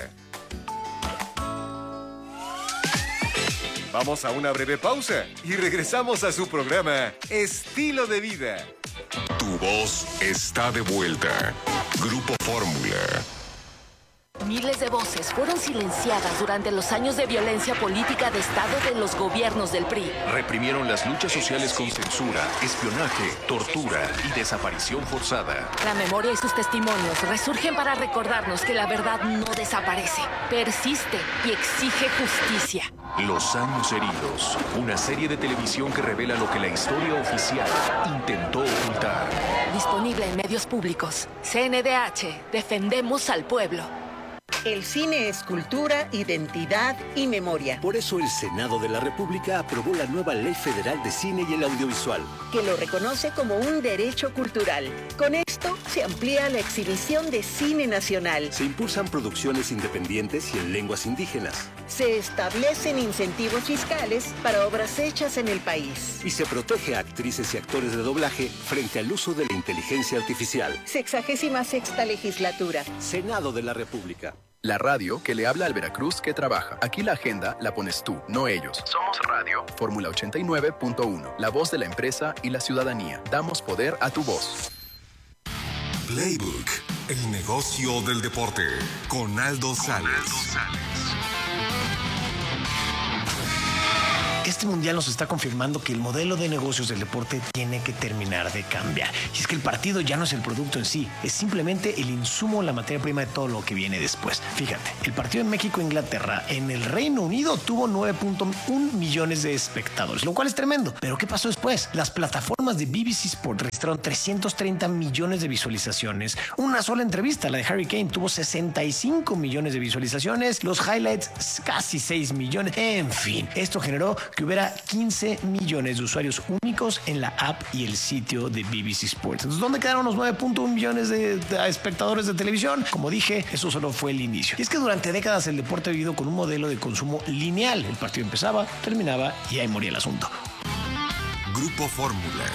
Vamos a una breve pausa y regresamos a su programa Estilo de Vida. Tu voz está de vuelta. Grupo Fórmula. Miles de voces fueron silenciadas durante los años de violencia política de Estado de los gobiernos del P R I. Reprimieron las luchas sociales con censura, espionaje, tortura y desaparición forzada. La memoria y sus testimonios resurgen para recordarnos que la verdad no desaparece, persiste y exige justicia. Los años heridos, una serie de televisión que revela lo que la historia oficial intentó ocultar. Disponible en medios públicos. C N D H, defendemos al pueblo. El cine es cultura, identidad y memoria. Por eso el Senado de la República aprobó la nueva Ley Federal de Cine y el Audiovisual, que lo reconoce como un derecho cultural. Con esto se amplía la exhibición de cine nacional. Se impulsan producciones independientes y en lenguas indígenas. Se establecen incentivos fiscales para obras hechas en el país. Y se protege a actrices y actores de doblaje frente al uso de la inteligencia artificial. Sexagésima sexta legislatura. Senado de la República. La radio que le habla al Veracruz que trabaja. Aquí la agenda la pones tú, no ellos. Somos radio. Fórmula ochenta y nueve punto uno. La voz de la empresa y la ciudadanía. Damos poder a tu voz. Playbook. El negocio del deporte. Con Aldo Sales. Este mundial nos está confirmando que el modelo de negocios del deporte tiene que terminar de cambiar. Y es que el partido ya no es el producto en sí, es simplemente el insumo, la materia prima de todo lo que viene después. Fíjate, el partido en México-Inglaterra en el Reino Unido tuvo nueve punto uno millones de espectadores, lo cual es tremendo. Pero ¿qué pasó después? Las plataformas de B B C Sport registraron trescientos treinta millones de visualizaciones. Una sola entrevista, la de Harry Kane, tuvo sesenta y cinco millones de visualizaciones. Los highlights, casi seis millones. En fin, esto generó que hubiera quince millones de usuarios únicos en la app y el sitio de B B C Sports. Entonces, ¿dónde quedaron los nueve punto uno millones de, de espectadores de televisión? Como dije, eso solo fue el inicio. Y es que durante décadas el deporte ha vivido con un modelo de consumo lineal. El partido empezaba, terminaba y ahí moría el asunto. Grupo Fórmula.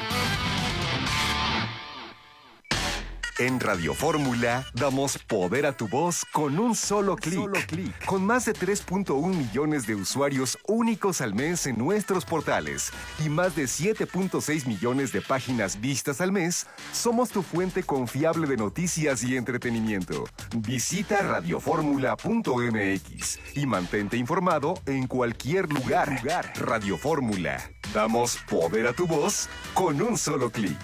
En Radio Fórmula damos poder a tu voz con un solo clic. Con más de tres punto uno millones de usuarios únicos al mes en nuestros portales y más de siete punto seis millones de páginas vistas al mes, somos tu fuente confiable de noticias y entretenimiento. Visita radioformula punto m x y mantente informado en cualquier lugar. Radio Fórmula. Damos poder a tu voz con un solo clic.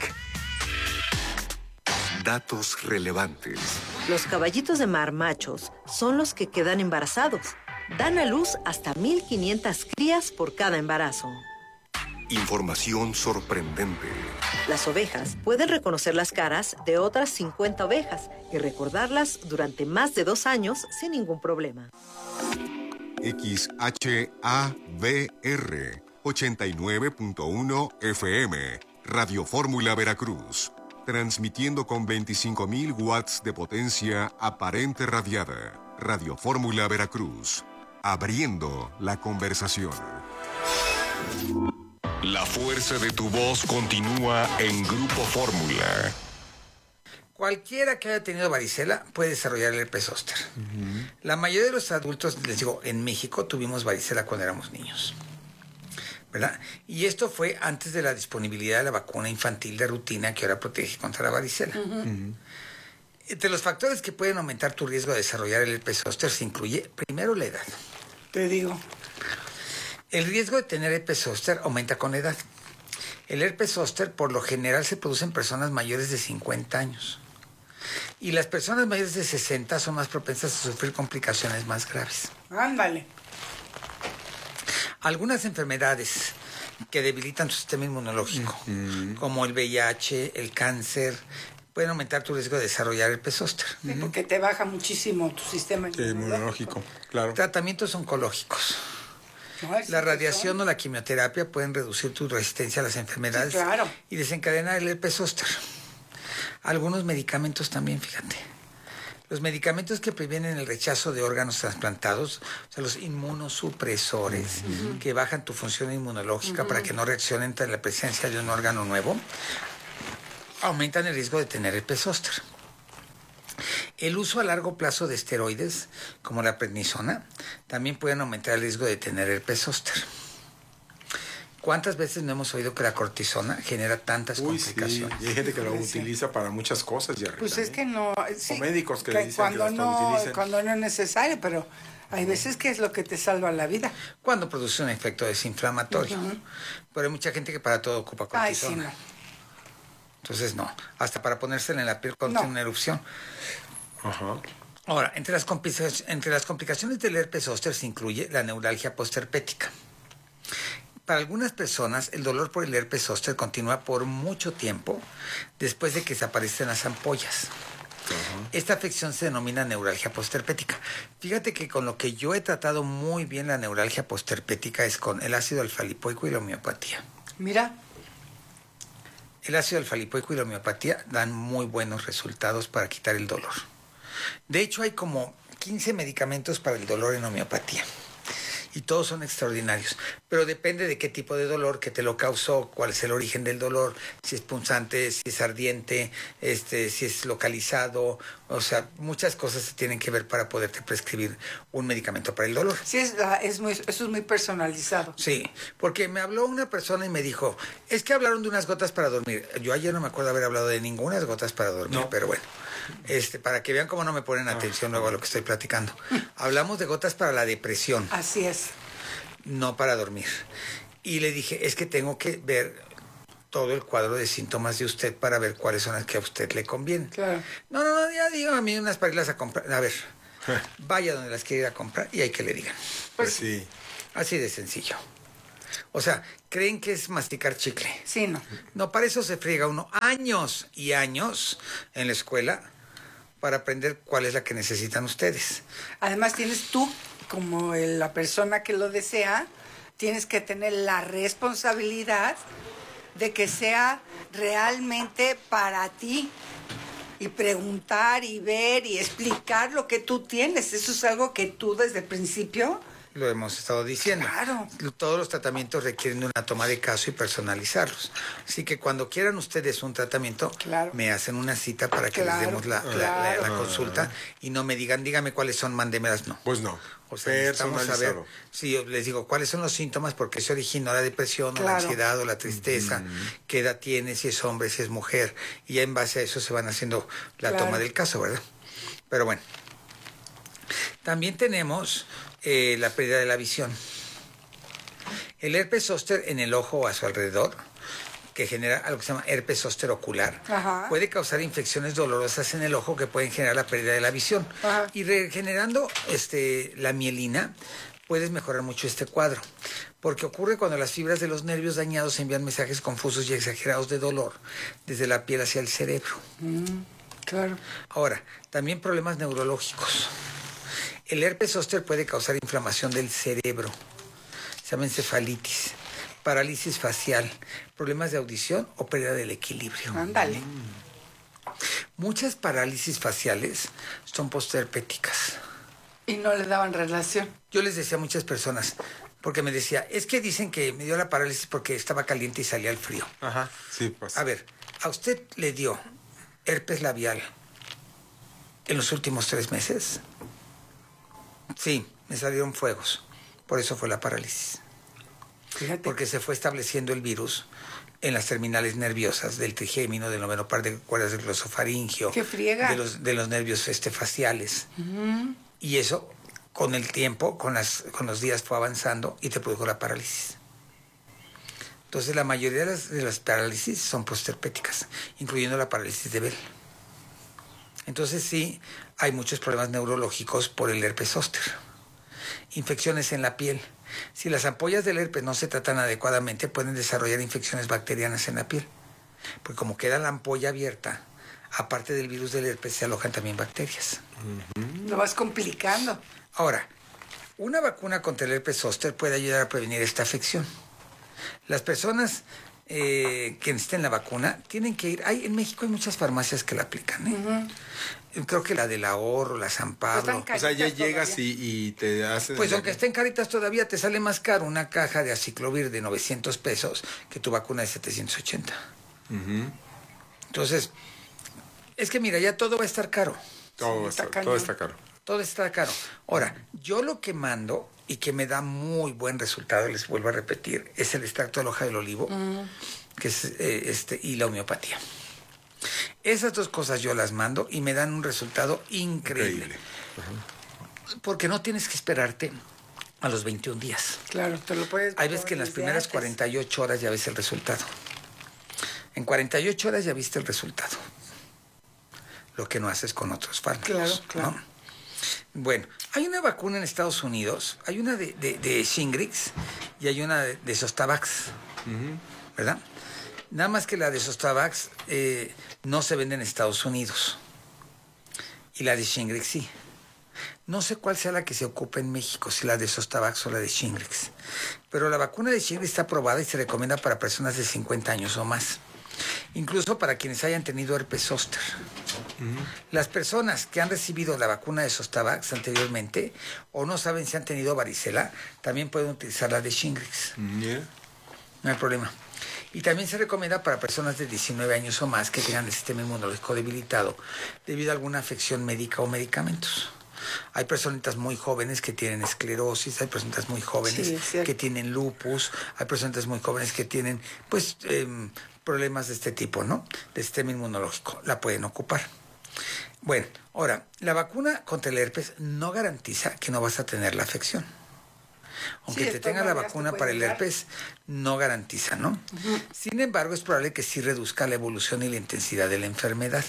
Datos relevantes. Los caballitos de mar machos son los que quedan embarazados. Dan a luz hasta mil quinientas crías por cada embarazo. Información sorprendente. Las ovejas pueden reconocer las caras de otras cincuenta ovejas y recordarlas durante más de dos años sin ningún problema. X H A V R ochenta y nueve punto uno F M. Radio Fórmula Veracruz. Transmitiendo con veinticinco mil watts de potencia aparente radiada. Radio Fórmula Veracruz. Abriendo la conversación. La fuerza de tu voz continúa en Grupo Fórmula. Cualquiera que haya tenido varicela puede desarrollar el herpes zóster. Uh-huh. La mayoría de los adultos, les digo, en México tuvimos varicela cuando éramos niños, ¿verdad? Y esto fue antes de la disponibilidad de la vacuna infantil de rutina que ahora protege contra la varicela. Uh-huh. Uh-huh. Entre los factores que pueden aumentar tu riesgo de desarrollar el herpes zóster se incluye, primero, la edad. Te digo. El riesgo de tener herpes zóster aumenta con la edad. El herpes zóster, por lo general, se produce en personas mayores de cincuenta años. Y las personas mayores de sesenta son más propensas a sufrir complicaciones más graves. Ándale. Algunas enfermedades que debilitan tu sistema inmunológico, uh-huh. como el V I H, el cáncer, pueden aumentar tu riesgo de desarrollar herpes zóster. Sí, porque te baja muchísimo tu sistema inmunológico. inmunológico, claro. Tratamientos oncológicos. No, la radiación son... o la quimioterapia pueden reducir tu resistencia a las enfermedades, sí, claro. y desencadenar el herpes zóster. Algunos medicamentos también, fíjate. Los medicamentos que previenen el rechazo de órganos trasplantados, o sea, los inmunosupresores, uh-huh. que bajan tu función inmunológica uh-huh. para que no reaccionen ante la presencia de un órgano nuevo, aumentan el riesgo de tener herpes zóster. El uso a largo plazo de esteroides, como la prednisona, también pueden aumentar el riesgo de tener herpes zóster. ¿Cuántas veces no hemos oído que la cortisona genera tantas Uy, complicaciones? Sí. Y hay gente que lo utiliza para muchas cosas, Jerry. Pues también. Es que no... Sí, o médicos que, que le dicen cuando que no, lo utilicen. Cuando no es necesario, pero hay veces que es lo que te salva la vida. Cuando produce un efecto desinflamatorio. Uh-huh. Pero hay mucha gente que para todo ocupa cortisona. Ay, sí, no. Entonces, no. Hasta para ponérsela en la piel cuando no. tiene una erupción. Ajá. Ahora, entre las, complicaciones, entre las complicaciones del herpes zóster se incluye la neuralgia postherpética. Para algunas personas, el dolor por el herpes zóster continúa por mucho tiempo después de que desaparecen las ampollas. Uh-huh. Esta afección se denomina neuralgia postherpética. Fíjate que con lo que yo he tratado muy bien la neuralgia postherpética es con el ácido alfa-lipoico y la homeopatía. Mira. El ácido alfa-lipoico y la homeopatía dan muy buenos resultados para quitar el dolor. De hecho, hay como quince medicamentos para el dolor en homeopatía. Y todos son extraordinarios. Pero depende de qué tipo de dolor, qué te lo causó, cuál es el origen del dolor, si es punzante, si es ardiente, este, si es localizado. O sea, muchas cosas se tienen que ver para poderte prescribir un medicamento para el dolor. Sí, es, es muy, eso es muy personalizado. Sí, porque me habló una persona y me dijo, es que hablaron de unas gotas para dormir. Yo ayer no me acuerdo haber hablado de ninguna gotas para dormir, no. pero bueno. Este, para que vean cómo no me ponen atención luego a lo que estoy platicando. Hablamos de gotas para la depresión. Así es. no para dormir. Y le dije, es que tengo que ver todo el cuadro de síntomas de usted para ver cuáles son las que a usted le convienen. Claro. No, no, no, ya digo a mí unas para irlas a comprar. A ver, vaya donde las quiera ir a comprar y hay que le digan. Pues sí. Así de sencillo. O sea, ¿creen que es masticar chicle? Sí, no. No, para eso se friega uno años y años en la escuela para aprender cuál es la que necesitan ustedes. Además tienes tú, como el- la persona que lo desea, tienes que tener la responsabilidad de que sea realmente para ti. Y preguntar y ver y explicar lo que tú tienes. Eso es algo que tú desde el principio... Lo hemos estado diciendo. Claro. Todos los tratamientos requieren de una toma de caso y personalizarlos. Así que cuando quieran ustedes un tratamiento, Claro. me hacen una cita para que Claro, les demos la, la- claro. la- la consulta y no me digan, dígame cuáles son, mándemelas, no. Pues no. O sea, necesitamos saber, Personalizado. sí, yo les digo, cuáles son los síntomas, por qué se originó la depresión, o la Claro. ansiedad, o la tristeza, qué edad tiene, si es hombre, si es mujer, y ya en base a eso se van haciendo la Claro. toma del caso, ¿verdad? Pero bueno. También tenemos eh, la pérdida de la visión. El herpes zóster en el ojo o a su alrededor, que genera algo que se llama herpes zóster ocular, Ajá. puede causar infecciones dolorosas en el ojo que pueden generar la pérdida de la visión. Ajá. Y regenerando este, la mielina, puedes mejorar mucho este cuadro. Porque ocurre cuando las fibras de los nervios dañados envían mensajes confusos y exagerados de dolor desde la piel hacia el cerebro. Mm, claro. Ahora, también problemas neurológicos. El herpes zóster puede causar inflamación del cerebro, se llama encefalitis, parálisis facial, problemas de audición o pérdida del equilibrio. Ándale. Muchas parálisis faciales son postherpéticas. Y no le daban relación. Yo les decía a muchas personas, porque me decía, es que dicen que me dio la parálisis porque estaba caliente y salía el frío. Ajá, sí, pues. A ver, ¿a usted le dio herpes labial en los últimos tres meses? Sí, me salieron fuegos. Por eso fue la parálisis. Fíjate. Porque se fue estableciendo el virus en las terminales nerviosas del trigémino, del noveno par de cuerdas del glosofaringio, ¡Qué friega! de los, de los nervios este, faciales. Ujú. Y eso, con el tiempo, con, las, con los días, fue avanzando y te produjo la parálisis. Entonces, la mayoría de las, de las parálisis son postherpéticas, incluyendo la parálisis de Bell. Entonces, sí, hay muchos problemas neurológicos por el herpes zóster. Infecciones en la piel. Si las ampollas del herpes no se tratan adecuadamente, pueden desarrollar infecciones bacterianas en la piel. Porque como queda la ampolla abierta, aparte del virus del herpes, se alojan también bacterias. Lo vas complicando. Ahora, una vacuna contra el herpes zóster puede ayudar a prevenir esta afección. Las personas eh, que necesiten la vacuna tienen que ir... Hay, en México hay muchas farmacias que la aplican, ¿eh? Creo que la del Ahorro, la San Pablo. O sea, ya llegas y, y te hacen... Pues aunque estén caritas todavía, te sale más caro una caja de aciclovir de novecientos pesos que tu vacuna de setecientos ochenta. Ujú. Entonces, es que mira, ya todo va a estar caro. Todo, Sí, está, está todo cañón. está caro. Todo está caro. Ahora, yo lo que mando y que me da muy buen resultado, les vuelvo a repetir, es el extracto de la hoja del olivo, que es eh, este, y la homeopatía. Esas dos cosas yo las mando y me dan un resultado increíble. Increíble. Porque no tienes que esperarte a los veintiún días. Claro, te lo puedes... Hay veces que en las desde primeras antes. cuarenta y ocho horas ya ves el resultado. En cuarenta y ocho horas ya viste el resultado. Lo que no haces con otros fármacos. Claro, claro. ¿no? Bueno, hay una vacuna en Estados Unidos, hay una de, de, de Shingrix y hay una de, de Zostavax, ¿verdad? Nada más que la de Zostavax eh, no se vende en Estados Unidos y la de Shingrix sí. No sé cuál sea la que se ocupa en México, si la de Zostavax o la de Shingrix. Pero la vacuna de Shingrix está aprobada y se recomienda para personas de cincuenta años o más. Incluso para quienes hayan tenido herpes zóster. Las personas que han recibido la vacuna de Zostavax anteriormente o no saben si han tenido varicela, también pueden utilizar la de Shingrix. Yeah. No hay problema. Y también se recomienda para personas de diecinueve años o más que tengan el sistema inmunológico debilitado debido a alguna afección médica o medicamentos. Hay personitas muy jóvenes que tienen esclerosis, hay personitas muy jóvenes Sí, es cierto. que tienen lupus, hay personitas muy jóvenes que tienen, pues, eh, problemas de este tipo, ¿no? De sistema inmunológico. La pueden ocupar. Bueno, ahora, la vacuna contra el herpes no garantiza que no vas a tener la afección. Aunque Sí, te de tenga todas la maneras te vacuna puede para el dar. herpes, no garantiza, ¿no? Ujú. Sin embargo, es probable que sí reduzca la evolución y la intensidad de la enfermedad.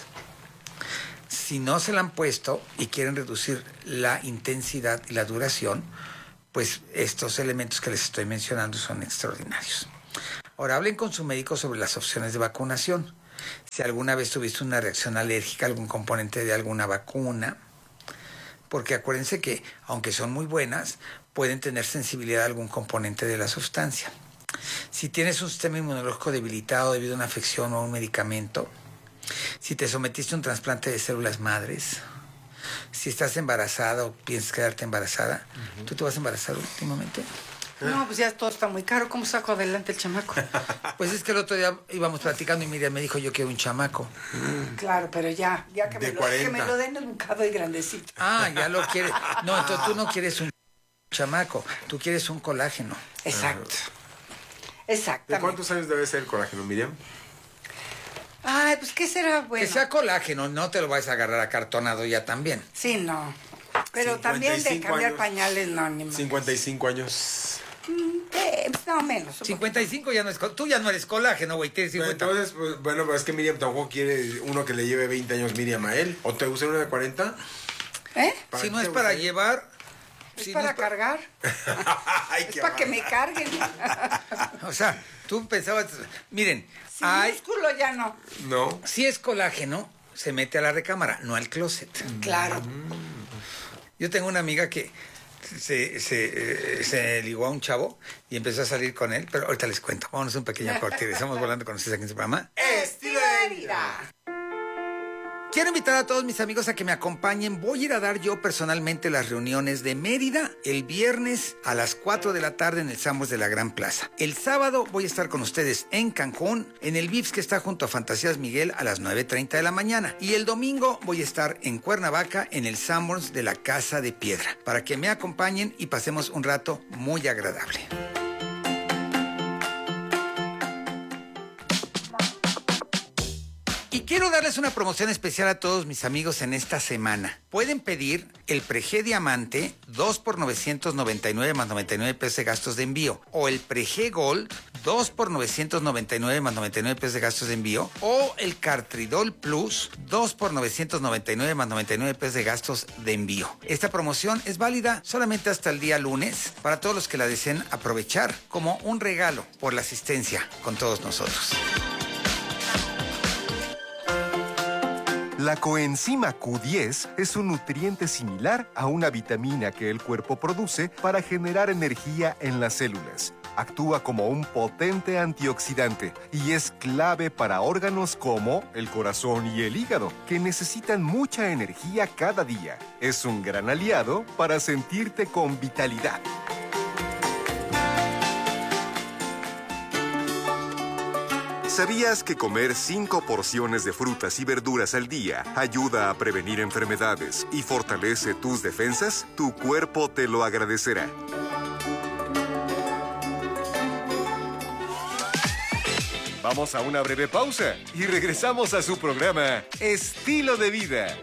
Si no se la han puesto y quieren reducir la intensidad y la duración, pues estos elementos que les estoy mencionando son extraordinarios. Ahora, hablen con su médico sobre las opciones de vacunación. Si alguna vez tuviste una reacción alérgica a algún componente de alguna vacuna, porque acuérdense que, aunque son muy buenas, pueden tener sensibilidad a algún componente de la sustancia. Si tienes un sistema inmunológico debilitado debido a una afección o a un medicamento, si te sometiste a un trasplante de células madres, si estás embarazada o piensas quedarte embarazada, uh-huh. ¿Tú te vas a embarazar últimamente? No, pues ya todo está muy caro. ¿Cómo saco adelante el chamaco? Pues es que el otro día íbamos platicando y Miriam me dijo, yo quiero un chamaco. Claro, pero ya, ya que, me lo, que me lo den educado y grandecito. Ah, ya lo quieres. No, entonces tú no quieres un chamaco, tú quieres un colágeno. Exacto. ¿De Exactamente. cuántos años debe ser el colágeno, Miriam? Ay, pues ¿qué será bueno? Que sea colágeno, no te lo vas a agarrar acartonado ya también. Sí, no. Pero también de cambiar años. pañales, no, ni más. cincuenta y cinco años. Mm, eh, pues, no, menos. cincuenta y cinco ya no es... Tú ya no eres colágeno, güey, tienes cincuenta. Entonces, pues, bueno, pero es que Miriam tampoco quiere uno que le lleve veinte años Miriam a él. ¿O te gusta uno de cuarenta? ¿Eh? Si no es para llevar... ¿Es si para no es cargar? Ay, es qué para que me carguen. O sea, tú pensabas... Miren, Sin hay... músculo ya no. No. Si es colágeno, se mete a la recámara, no al closet. Claro. Yo tengo una amiga que se, se, eh, se ligó a un chavo y empezó a salir con él, pero ahorita les cuento. Vámonos a un pequeño corte y estamos volando con ustedes aquí en su programa. Estilo de vida. Quiero invitar a todos mis amigos a que me acompañen. Voy a ir a dar yo personalmente las reuniones de Mérida el viernes a las cuatro de la tarde en el Sambors de la Gran Plaza. El sábado voy a estar con ustedes en Cancún, en el Vips que está junto a Fantasías Miguel a las nueve treinta de la mañana. Y el domingo voy a estar en Cuernavaca en el Sambors de la Casa de Piedra, para que me acompañen y pasemos un rato muy agradable. Y quiero darles una promoción especial a todos mis amigos en esta semana. Pueden pedir el Preg Diamante dos por novecientos noventa y nueve más noventa y nueve pesos de gastos de envío. O el Preg Gold dos por novecientos noventa y nueve más noventa y nueve pesos de gastos de envío. O el Cartridol Plus dos por novecientos noventa y nueve más noventa y nueve pesos de gastos de envío. Esta promoción es válida solamente hasta el día lunes para todos los que la deseen aprovechar como un regalo por la asistencia con todos nosotros. La coenzima Q diez es un nutriente similar a una vitamina que el cuerpo produce para generar energía en las células. Actúa como un potente antioxidante y es clave para órganos como el corazón y el hígado, que necesitan mucha energía cada día. Es un gran aliado para sentirte con vitalidad. ¿Sabías que comer cinco porciones de frutas y verduras al día ayuda a prevenir enfermedades y fortalece tus defensas? Tu cuerpo te lo agradecerá. Vamos a una breve pausa y regresamos a su programa Estilo de Vida.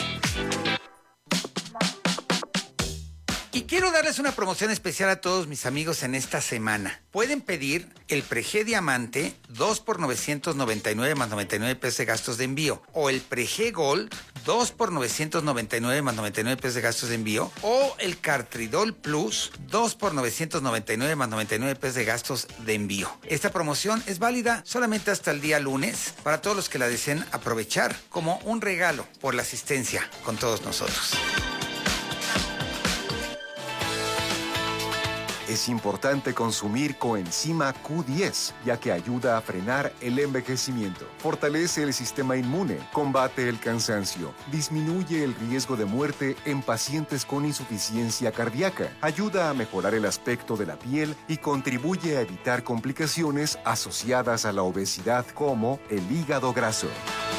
Y quiero darles una promoción especial a todos mis amigos en esta semana. Pueden pedir el Preg Diamante dos por novecientos noventa y nueve más noventa y nueve pesos de gastos de envío. O el Preg Gold dos por novecientos noventa y nueve más noventa y nueve pesos de gastos de envío. O el Cartridol Plus dos por novecientos noventa y nueve más noventa y nueve pesos de gastos de envío. Esta promoción es válida solamente hasta el día lunes para todos los que la deseen aprovechar como un regalo por la asistencia con todos nosotros. Es importante consumir coenzima Q diez, ya que ayuda a frenar el envejecimiento, fortalece el sistema inmune, combate el cansancio, disminuye el riesgo de muerte en pacientes con insuficiencia cardíaca, ayuda a mejorar el aspecto de la piel y contribuye a evitar complicaciones asociadas a la obesidad como el hígado graso.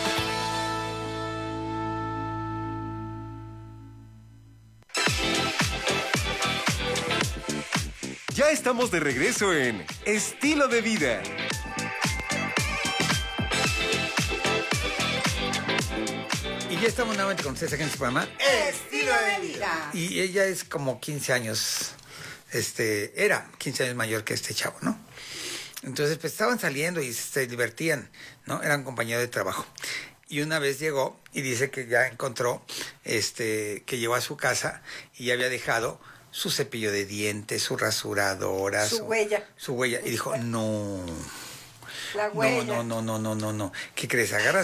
Ya estamos de regreso en Estilo de Vida. Y ya estamos nuevamente con ustedes aquí en su programa Estilo de Vida. Y ella es como quince años este, era quince años mayor que este chavo, ¿no? Entonces, pues estaban saliendo y se divertían, ¿no? Eran compañeros de trabajo. Y una vez llegó y dice que ya encontró, este, que llegó a su casa y ya había dejado su cepillo de dientes, su rasuradora. Su, su huella. Su huella. Y dijo, no. La huella. No, no, no, no, no, no, no. ¿Qué crees? Agarra